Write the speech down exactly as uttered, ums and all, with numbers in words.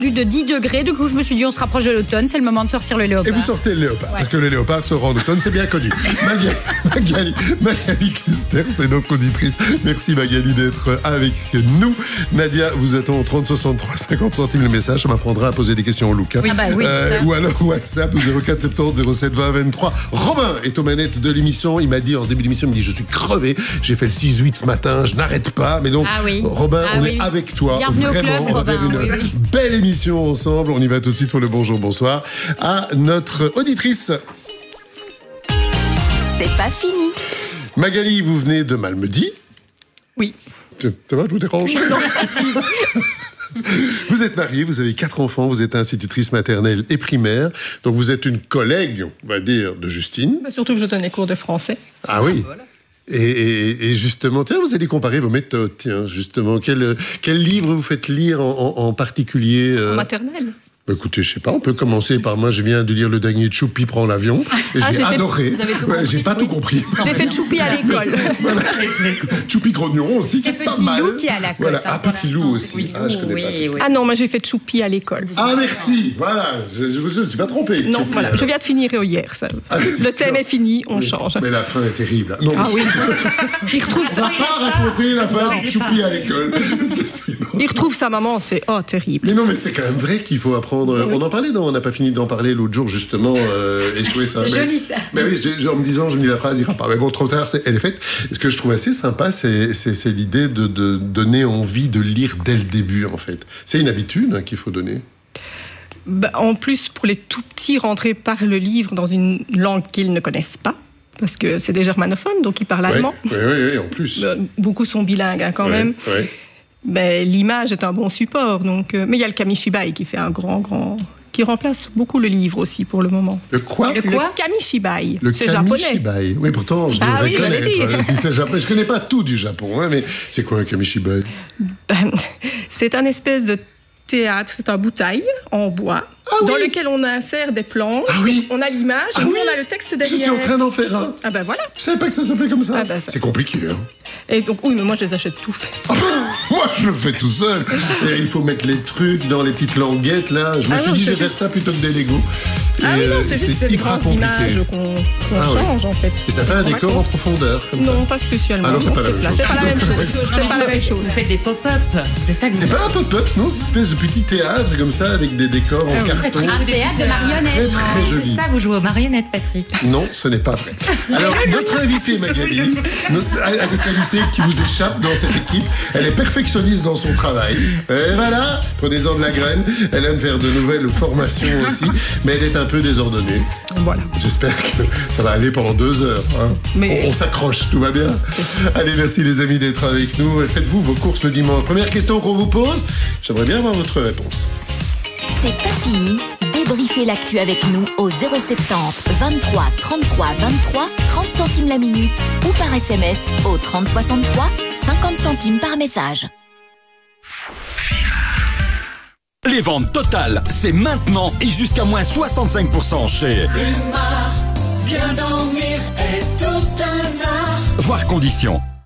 de dix degrés. Du coup, je me suis dit, on se rapproche de l'automne, c'est le moment de sortir le léopard. Et vous sortez le léopard, ouais. parce que le léopard sort en automne, c'est bien connu. Magali, Magali, Magali Custer, c'est notre auditrice. Merci Magali d'être avec nous. Nadia vous attend au trente soixante-trois, cinquante centimes le message. Ça m'apprendra à poser des questions au look. Hein. Oui, bah oui, euh, ou alors WhatsApp au zéro quatre soixante-dix zéro sept vingt vingt-trois. Robin est aux manettes de l'émission. Il m'a dit en début d'émission, il me dit je suis crevé. J'ai fait le six huit ce matin, je n'arrête pas. Mais donc, ah oui. Robin, ah on oui. est avec toi. Bienvenue Vraiment, au club, on va Robin, faire une oui, oui. belle émission ensemble. On y va tout de suite pour le bonjour, bonsoir à notre auditrice. C'est pas fini. Magali, vous venez de Malmedy. Oui. Ça va, je vous dérange? Vous êtes mariée, vous avez quatre enfants, vous êtes institutrice maternelle et primaire. Donc vous êtes une collègue, on va dire, de Justine. Mais surtout que je donne les cours de français. Ah oui. Voilà. Et, et, et justement, tiens, vous allez comparer vos méthodes. Tiens, justement, quel, quel livre vous faites lire en, en, en particulier euh... En maternelle. Bah écoutez, je sais pas, on peut commencer par moi, je viens de lire le dernier de Choupi prend l'avion, et ah, j'ai, j'ai adoré. Fait... Vous ouais, j'ai pas oui. tout compris. J'ai fait Choupi à l'école. Voilà. Choupi Grognon aussi, c'est Petit mal. Loup qui est à la côte. Voilà, hein, ah, Petit Loup aussi. Oui, ah, je connais oui, pas. Oui. Ah non, moi j'ai fait Choupi à l'école. Ah merci, voilà, je, je me suis pas trompé. Non, Choupi, voilà, alors. Je viens de finir hier, ça. Ah, le thème est fini, on oui. change. Mais la fin est terrible. Non, ah oui. Il retrouve ça. On va pas raconter la fin de Choupi à l'école. Parce que sinon... Il retrouve sa maman, c'est oh terrible. Mais non, mais c'est quand même vrai qu'il faut apprendre. Oui. On en parlait, non, on n'a pas fini d'en parler l'autre jour justement. Euh, et je trouvais ça. C'est mais, joli ça. Mais oui, je, en me disant, je me dis la phrase, il ira pas. Mais bon, trop tard, c'est, elle est faite. Et ce que je trouve assez sympa, c'est, c'est, c'est l'idée de, de donner envie de lire dès le début, en fait. C'est une habitude hein, qu'il faut donner. Bah, en plus, pour les tout petits, rentrer par le livre dans une langue qu'ils ne connaissent pas. Parce que c'est des germanophones, donc ils parlent ouais, allemand. Oui, oui, oui, en plus. Euh, beaucoup sont bilingues hein, quand ouais, même. Ouais. Ben, l'image est un bon support. Donc, euh, mais il y a le Kamishibai qui fait un grand, grand... qui remplace beaucoup le livre aussi pour le moment. Le quoi? Le quoi? Le Kamishibai. Le c'est Kamishibai. Japonais. Oui, pourtant, je devrais ah oui, connaître. Dire. Si c'est japonais. Je connais pas tout du Japon, hein, mais c'est quoi un Kamishibai? Ben, c'est un espèce de théâtre, c'est un bouteille en bois ah, dans oui. lequel on insère des planches, ah, oui. on a l'image ah, et oui. on a le texte derrière. Je suis en train d'en faire un. Ah ben voilà. Je savais pas que ça s'appelait comme ça. Ah, ben, ça... C'est compliqué. Hein. Et donc oui, mais moi je les achète tout faits. Ah, moi je le fais tout seul. Et il faut mettre les trucs dans les petites languettes là. Je me ah, suis non, dit je vais faire juste... ça plutôt que des Lego. Et ah oui non, c'est juste c'est hyper compliqué. qu'on, qu'on ah, change oui. en fait. Et ça fait un décor en profondeur comme ça. Non, pas spécialement. Ah non, c'est pas la même chose. C'est pas la même chose. C'est pas la même chose. Vous faites des pop-up. C'est ça. C'est pas un pop-up, non, c'est une espèce de petit théâtre comme ça avec des décors en carton. Un théâtre de marionnettes. Très, très joli. C'est ça, vous jouez aux marionnettes, Patrick. Non, ce n'est pas vrai. Alors, notre invitée, Magali, a des qualités qui vous échappent dans cette équipe. Elle est perfectionniste dans son travail. Et voilà, prenez-en de la graine. Elle aime faire de nouvelles formations aussi, mais elle est un peu désordonnée. Voilà. J'espère que ça va aller pendant deux heures. Hein. Mais... On, on s'accroche, tout va bien. Allez, merci les amis d'être avec nous. Faites-vous vos courses le dimanche. Première question qu'on vous pose, j'aimerais bien avoir votre réponse. C'est pas fini. Débriefez l'actu avec nous au zéro soixante-dix vingt-trois trente-trois vingt-trois, trente centimes la minute ou par S M S au trente soixante-trois, cinquante centimes par message. Les ventes totales, c'est maintenant et jusqu'à moins soixante-cinq pour cent chez Humar, bien dormir est tout un art. Voir conditions.